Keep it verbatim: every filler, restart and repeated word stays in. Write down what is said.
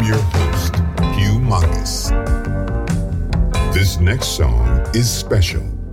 your host, Hugh Marcus. This next song is special